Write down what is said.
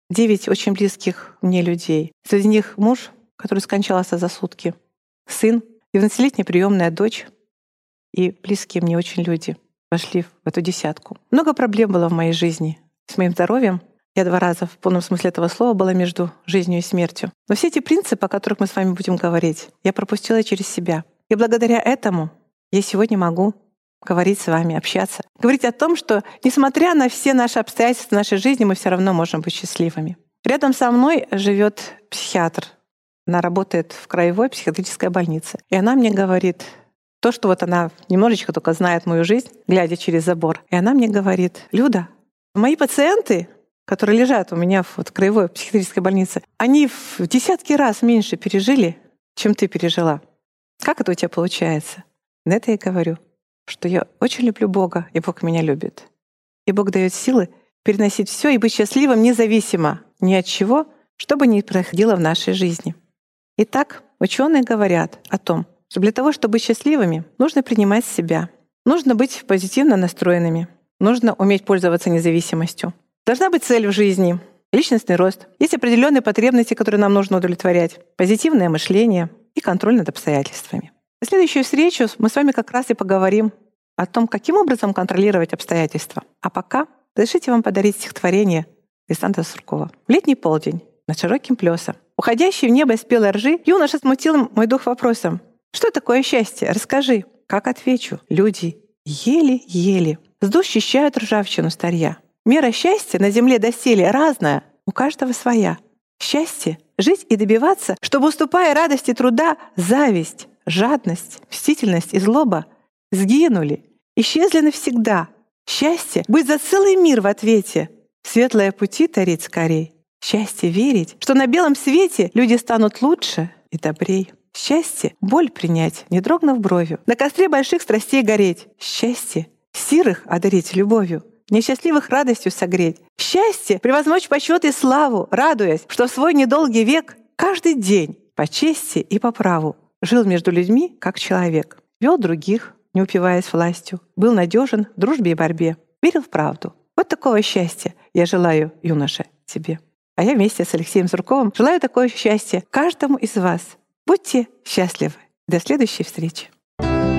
9 очень близких мне людей. Среди них муж, который скончался за сутки, сын, 12-летняя приемная дочь и близкие мне очень люди вошли в эту десятку. Много проблем было в моей жизни с моим здоровьем. Я 2 раза в полном смысле этого слова была между жизнью и смертью. Но все эти принципы, о которых мы с вами будем говорить, я пропустила через себя. И благодаря этому я сегодня могу говорить с вами, общаться. Говорить о том, что несмотря на все наши обстоятельства в нашей жизни, мы все равно можем быть счастливыми. Рядом со мной живет психиатр. Она работает в краевой психиатрической больнице. И она мне говорит то, что вот она немножечко только знает мою жизнь, глядя через забор. И она мне говорит: Люда, мои пациенты, которые лежат у меня в краевой психиатрической больнице, они в десятки раз меньше пережили, чем ты пережила. Как это у тебя получается? На это я говорю, что я очень люблю Бога, и Бог меня любит. И Бог дает силы переносить все и быть счастливым независимо ни от чего, что бы ни происходило в нашей жизни. Итак, ученые говорят о том, что для того, чтобы быть счастливыми, нужно принимать себя, нужно быть позитивно настроенными, нужно уметь пользоваться независимостью. Должна быть цель в жизни, личностный рост. Есть определенные потребности, которые нам нужно удовлетворять, позитивное мышление и контроль над обстоятельствами. На следующую встречу мы с вами как раз и поговорим о том, каким образом контролировать обстоятельства. А пока разрешите вам подарить стихотворение Александра Суркова. В летний полдень над широким плесом, уходящий в небо из спелой ржи, юноша смутил мой дух вопросом: что такое счастье? Расскажи. Как отвечу? Люди еле-еле с душ счищают ржавчину старья. Мера счастья на земле доселе разная, у каждого своя. Счастье — жить и добиваться, чтобы, уступая радости труда, зависть, жадность, мстительность и злоба сгинули, исчезли навсегда. Счастье — быть за целый мир в ответе, светлые пути тарить скорей. Счастье — верить, что на белом свете люди станут лучше и добрей. Счастье — боль принять, не дрогнув бровью, на костре больших страстей гореть. Счастье — сирых одарить любовью, несчастливых радостью согреть. Счастье — превозмочь почет и славу, радуясь, что в свой недолгий век каждый день по чести и по праву жил между людьми как человек, вел других, не упиваясь властью, был надежен в дружбе и борьбе, верил в правду. Вот такого счастья я желаю, юноша, тебе. А я вместе с Алексеем Сурковым желаю такое счастье каждому из вас. Будьте счастливы. До следующей встречи.